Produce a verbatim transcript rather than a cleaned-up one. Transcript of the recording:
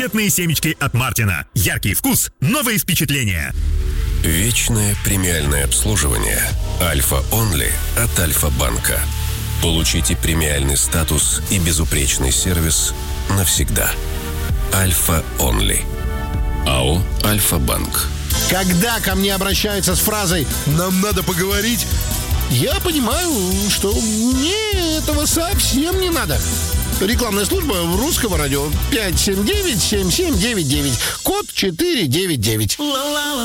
Конфетные семечки от Мартина. Яркий вкус, новые впечатления. Вечное премиальное обслуживание Альфа Онли от Альфа-банка. Получите премиальный статус и безупречный сервис навсегда. Альфа Онли. АО Альфа-банк. Когда ко мне обращаются с фразой «нам надо поговорить», я понимаю, что мне этого совсем не надо. Рекламная служба русского радио. пять семь девять семь семь девять девять. Код четыре девять девять.